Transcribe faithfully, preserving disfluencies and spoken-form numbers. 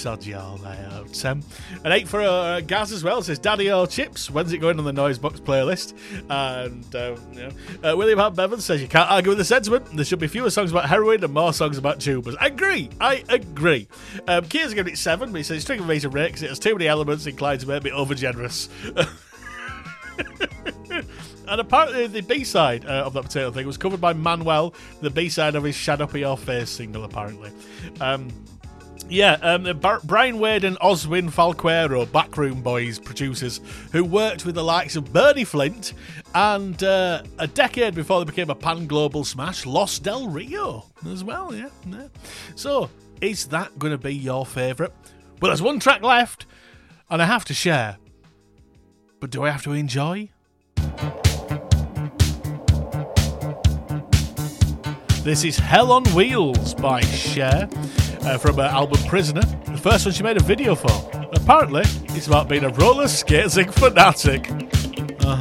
sod y'all out. Um, an eight for uh, Gaz as well. Says, Daddy or Chips, when's it going on the Noisebox playlist? And um, you know, uh, William Hart Bevan says, you can't argue with the sentiment. There should be fewer songs about heroin and more songs about tubers. I agree. I agree. Um, Kier's giving it seven, but he says, it's tricky for me to rate because it has too many elements inclined to make me over-generous. And apparently the B-side uh, of that potato thing was covered by Manuel, the B-side of his Shut Up Your Face single, apparently. Um, yeah, um, Bar- Brian Wade and Oswin Falquero, Backroom Boys producers, who worked with the likes of Bernie Flint and uh, a decade before they became a pan-global smash, Los Del Rio as well, yeah. yeah. So, is that going to be your favourite? Well, there's one track left, and I have to share. But do I have to enjoy? This is Hell on Wheels by Cher uh, from her album Prisoner. The first one she made a video for. Apparently, it's about being a roller skating fanatic.